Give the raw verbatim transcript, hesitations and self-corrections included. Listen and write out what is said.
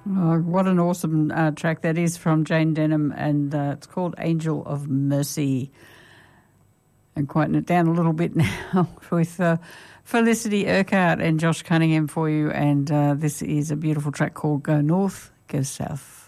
Oh, what an awesome uh, track that is from Jane Denham, and uh, it's called Angel of Mercy. And quieting it down a little bit now with uh, Felicity Urquhart and Josh Cunningham for you, and uh, this is a beautiful track called Go North, Go South.